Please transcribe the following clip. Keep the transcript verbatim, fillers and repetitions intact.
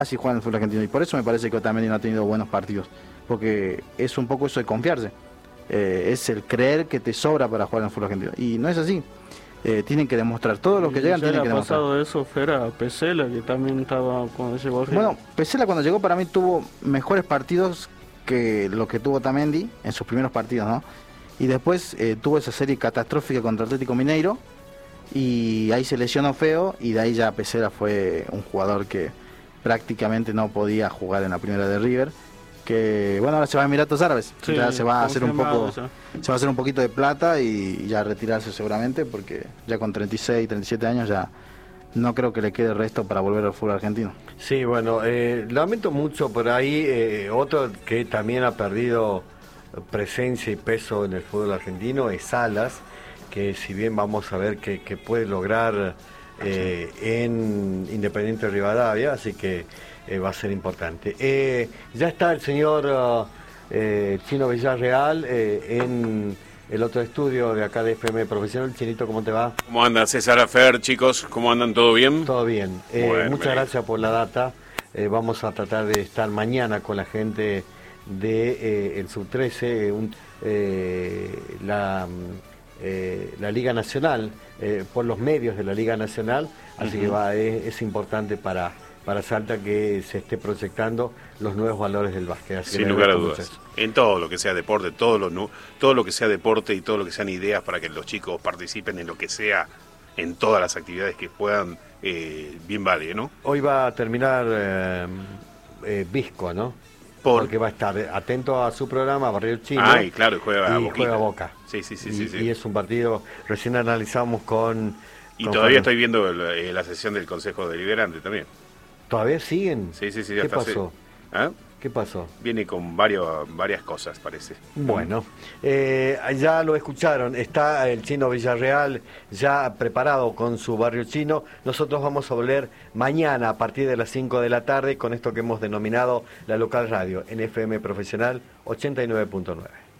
así juega en el fútbol argentino, y por eso me parece que Otamendi no ha tenido buenos partidos, porque es un poco eso de confiarse, eh, es el creer que te sobra para jugar en el fútbol argentino, y no es así. Eh, tienen que demostrar, todos los que llegan tienen que demostrar. Ya ha pasado eso, Fera, Pesela, que también estaba cuando llegó. Bueno, Pesela cuando llegó para mí tuvo mejores partidos que lo que tuvo Otamendi en sus primeros partidos, ¿no? Y después eh, tuvo esa serie catastrófica contra Atlético Mineiro, y ahí se lesionó feo, y de ahí ya Pesela fue un jugador que prácticamente no podía jugar en la primera de River, que bueno, ahora se va a Emiratos Árabes, sí, ya se va a hacer un poco, eso. se va a hacer un poquito de plata y ya retirarse seguramente, porque ya con treinta y seis, treinta y siete años ya no creo que le quede resto para volver al fútbol argentino. Sí, bueno, eh, lamento mucho por ahí, eh, otro que también ha perdido presencia y peso en el fútbol argentino es Salas, que si bien vamos a ver que, que puede lograr eh, en Independiente Rivadavia, así que eh, va a ser importante. Eh, ya está el señor uh, eh, Chino Villarreal eh, en el otro estudio de acá de F M Profesional. Chinito, ¿cómo te va? ¿Cómo anda César, Fer, chicos? ¿Cómo andan? ¿Todo bien? Todo bien. Eh, bueno, muchas gracias por la data. Eh, vamos a tratar de estar mañana con la gente de eh, el sub trece, un, eh, la... Eh, la Liga Nacional, eh, por los medios de la Liga Nacional, así uh-huh. que va, es, es importante para, para Salta que se esté proyectando los nuevos valores del básquet. Así Sin lugar a dudas, en todo lo que sea deporte, todo lo, todo lo que sea deporte y todo lo que sean ideas para que los chicos participen en lo que sea, en todas las actividades que puedan, eh, bien vale, ¿no? Hoy va a terminar eh, eh, Visco, ¿no? Por... Porque va a estar atento a su programa, Barrio Chino. Ay, claro, juega y juega Boca. Sí, sí, sí, y, sí, sí. Y es un partido, recién analizamos con... Y con todavía Juan... estoy viendo el, la sesión del Consejo Deliberante también. ¿Todavía siguen? Sí, sí, sí. ¿Qué pasó? Se... ¿Ah? ¿Qué pasó? Viene con varios, varias cosas, parece. Bueno, eh, ya lo escucharon, está el Chino Villarreal ya preparado con su Barrio Chino. Nosotros vamos a volver mañana a partir de las cinco de la tarde con esto que hemos denominado la local radio en F M Profesional ochenta y nueve punto nueve.